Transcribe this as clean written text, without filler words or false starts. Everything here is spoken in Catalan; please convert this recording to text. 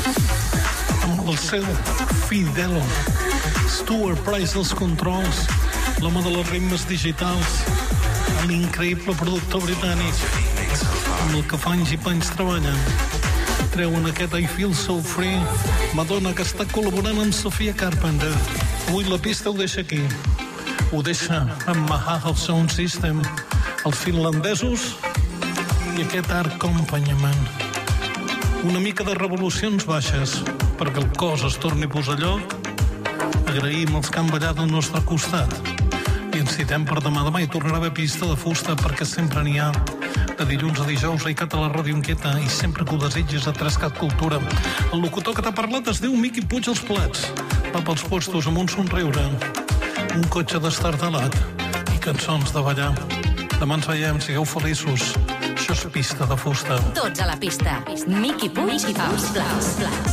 amb el seu Fidelo, Stuart Price als controls, l'home de les ritmes digitals, l'increïble productor britànic, amb el que Fanys i Panys treballen. Treuen aquest I Feel So Free, Madonna, que està col·laborant amb Sofia Carpenter. Avui la pista ho deixa aquí. Ho deixa amb Mahaha Sound System, els finlandesos i aquest Art Accompaniment. Una mica de revolucions baixes perquè el cos es torni a posar a lloc. Agraïm els que han ballat al nostre costat i ens citem per demà. Demà hi tornarà a haver pista de fusta perquè sempre n'hi ha. De dilluns a dijous, aicat a la Ràdio Inquieta, i sempre que ho desitgis a Trescat Cultura. El locutor que t'ha parlat es diu Miqui Puig als Plats. Va pels puestos amb un somriure, un cotxe destartalat i cançons de ballar. Demà ens veiem, sigueu feliços. Això és pista de fusta. Tots a la pista. Miqui Puig als Plats.